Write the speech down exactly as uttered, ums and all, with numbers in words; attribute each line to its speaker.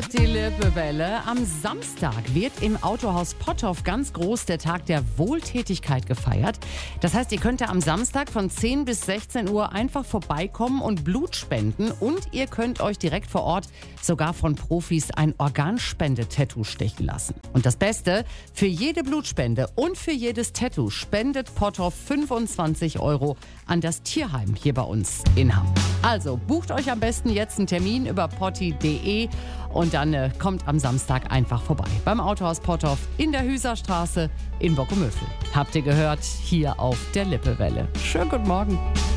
Speaker 1: hört die Lippewelle. Am Samstag wird im Autohaus Potthoff ganz groß der Tag der Wohltätigkeit gefeiert. Das heißt, ihr könnt da am Samstag von zehn bis sechzehn Uhr einfach vorbeikommen und Blut spenden. Und ihr könnt euch direkt vor Ort sogar von Profis ein Organspende-Tattoo stechen lassen. Und das Beste, für jede Blutspende und für jedes Tattoo spendet Potthoff fünfundzwanzig Euro an das Tierheim hier bei uns in Hamm. Also bucht euch am besten jetzt einen Termin über potti punkt de und dann äh, kommt am Samstag einfach vorbei beim Autohaus Potthoff in der Hüserstraße in Bockumöffel. Habt ihr gehört? Hier auf der Lippewelle. Schönen guten Morgen.